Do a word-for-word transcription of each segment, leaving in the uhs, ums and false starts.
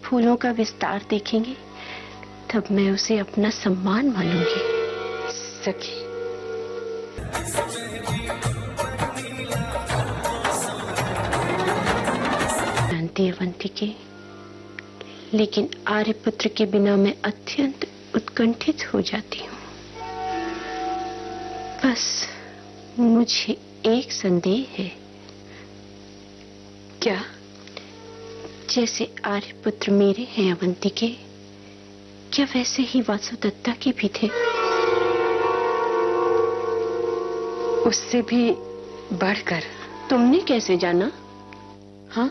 फूलों का विस्तार देखेंगे तब मैं उसे अपना सम्मान मानूंगी। सखी, जानती अवंतिके, लेकिन आर्यपुत्र के बिना मैं अत्यंत उत्कंठित हो जाती हूँ। बस मुझे एक संदेह है। क्या? जैसे आर्यपुत्र मेरे हैं अवंतिके, क्या वैसे ही वासुदत्ता के भी थे? उससे भी बढ़कर। तुमने कैसे जाना? हाँ,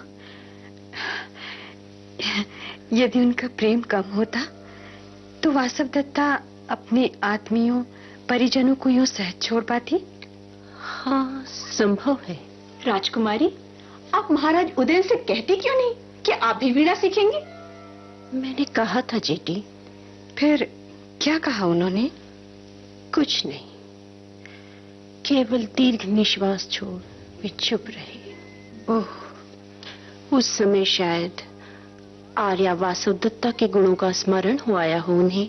यदि उनका प्रेम कम होता तो वासुदत्ता अपने आत्मियों परिजनों को यूं सहज छोड़ पाती? हाँ, संभव है। राजकुमारी, आप महाराज उदयन से कहती क्यों नहीं कि आप भी वीणा सीखेंगे? मैंने कहा था जेठी। फिर क्या कहा उन्होंने? कुछ नहीं, केवल दीर्घ निश्वास छोड़ वे चुप रहे। ओह, उस समय शायद आर्या वासुदत्ता के गुणों का स्मरण हो आया हो उन्हें।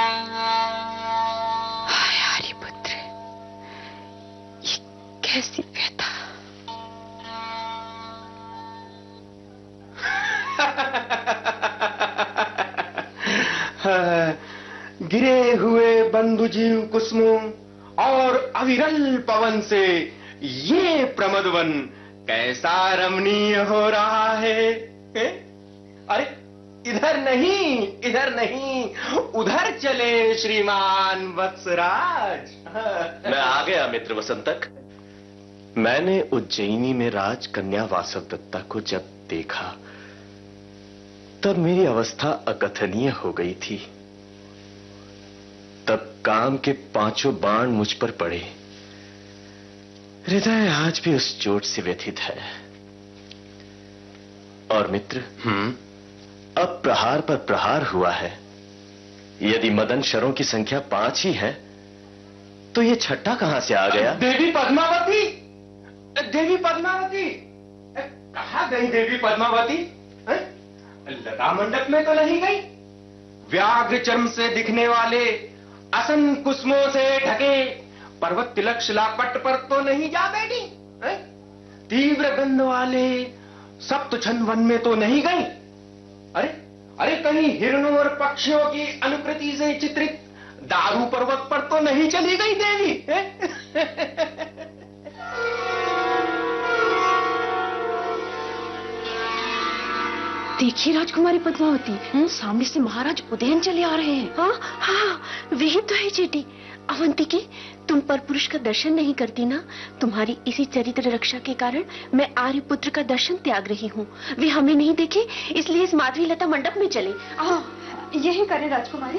हाय आर्यपुत्र, ये कैसी व्यथा! गिरे हुए बंधुजीव कुसुमों और अविरल पवन से ये प्रमदवन कैसा रमणीय हो रहा है, है? अरे इधर नहीं, इधर नहीं, उधर चले श्रीमान वत्सराज। मैं आ गया मित्र वसंतक। मैंने उज्जैनी में राजकन्या वासुदत्ता को जब देखा तब मेरी अवस्था अकथनीय हो गई थी। तब काम के पांचों बाण मुझ पर पड़े। हृदय आज भी उस चोट से व्यथित है। और मित्र, हम्म अब प्रहार पर प्रहार हुआ है। यदि मदन शरों की संख्या पांच ही है तो ये छठा कहां से आ गया? देवी पद्मावती, देवी पद्मावती, कहां गई देवी पद्मावती? है? लता मंडप में तो नहीं गई? व्याघ्र चर्म से दिखने वाले असन कुसुमों से ढके पर्वत तिलक शिलापट पर तो नहीं जा बैठी? है? तीव्र गंध वाले सप्तछन वन में तो नहीं गई? अरे अरे कहीं हिरणों और पक्षियों की अनुकृति से चित्रित दारू पर्वत पर तो नहीं चली गई देवी? देखिए राजकुमारी पद्मावती, सामने से महाराज उदयन चले आ रहे हैं। हाँ हाँ, वही तो है जेठी। अवंतिके, तुम पर पुरुष का दर्शन नहीं करती ना। तुम्हारी इसी चरित्र रक्षा के कारण मैं आर्यपुत्र का दर्शन त्याग रही हूँ। वे हमें नहीं देखे, इसलिए इस माधवी लता मंडप में चले। हाँ, यही करें राजकुमारी।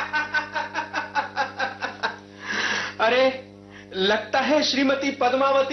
अरे लगता है श्रीमती पद्मावती